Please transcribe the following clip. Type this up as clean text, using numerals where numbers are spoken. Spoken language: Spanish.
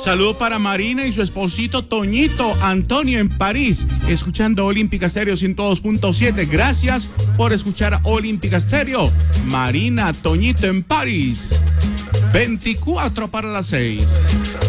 Saludo para Marina y su esposito Toñito Antonio en París, escuchando Olímpica Estéreo 102.7. Gracias por escuchar Olímpica Estéreo. Marina, Toñito en París. 24 para las 6.